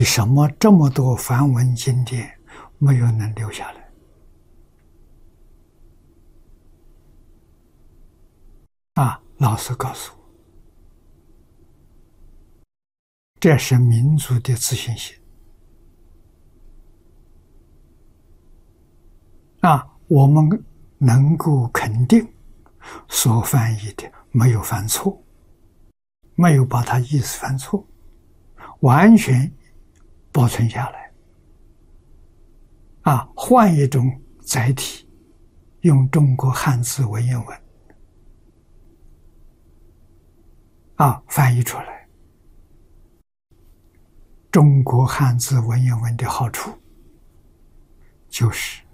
为什么这么多梵文经典没有能留下来？老师告诉我，这是民族的自信心。我们能够肯定所翻译的没有犯错，没有把它意思犯错，完全保存下来。换一种载体，用中国汉字文言文翻译出来。中国汉字文言文的好处就是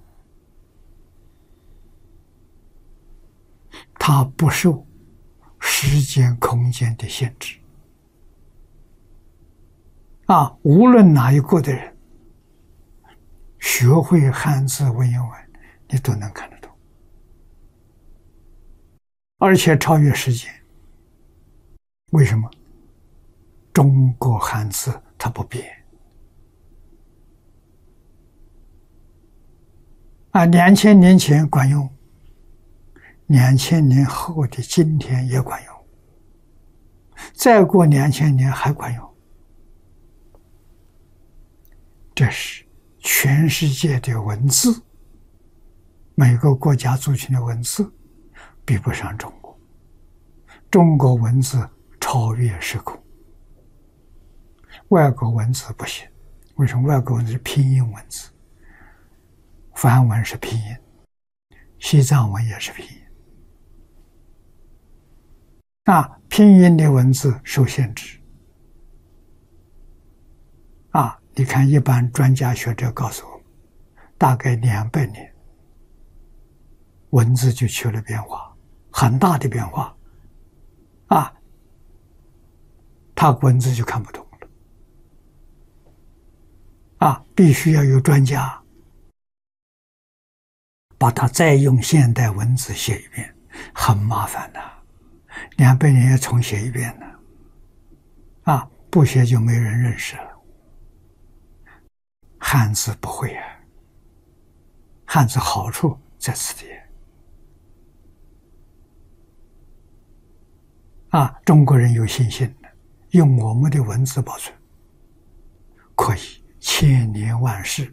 它不受时间空间的限制。无论哪一国的人学会汉字文言文，你都能看得懂，而且超越时间。为什么？中国汉字它不变。2000年前管用，2000年后的今天也管用，再过2000年还管用。这是全世界的文字，每个国家族群的文字比不上中国。中国文字超越时空，外国文字不行。为什么？外国文字是拼音文字，梵文是拼音，西藏文也是拼音。拼音的文字受限制。你看一般专家学者告诉我们，大概200年，文字就起了变化，很大的变化。他文字就看不懂了。必须要有专家把它再用现代文字写一遍，很麻烦的，200年要重写一遍呢。不写就没人认识了。汉字不会汉字好处在此地。中国人有信心的，用我们的文字保存，可以千年万世，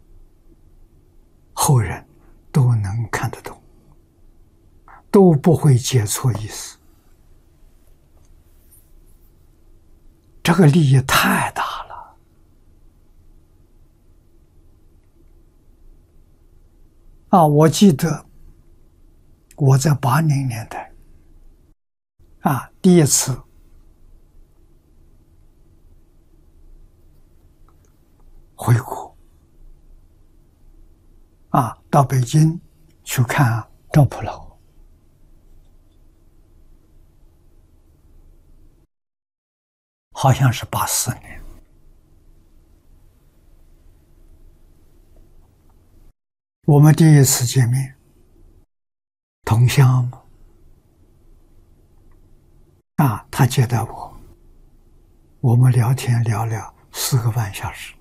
后人都能看得懂，都不会解错意思。这个利益太大了。我记得我在80年代第一次回国到北京去看赵普老，好像是84年。我们第一次见面，同乡嘛。他接待我们聊天聊了4个半小时。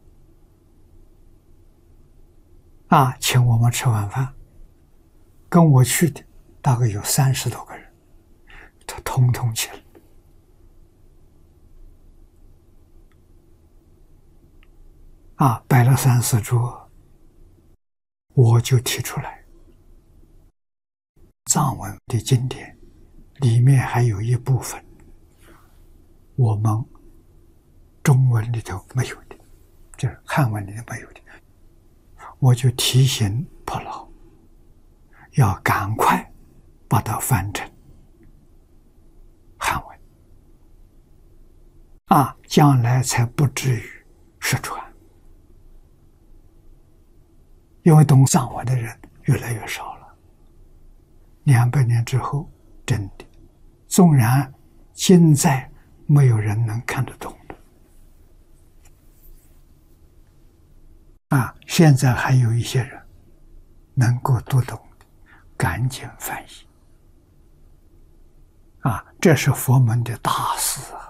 请我们吃晚饭，跟我去的大概有30多个人，他统统去了。摆了3、4桌，我就提出来，藏文的经典里面还有一部分我们中文里头没有的，就是汉文里头没有的。我就提醒普老要赶快把它翻成汉文，将来才不至于失传。因为懂藏文的人越来越少了。200年之后，真的，纵然现在没有人能看得懂的，现在还有一些人能够读懂的，赶紧翻译。这是佛门的大事啊。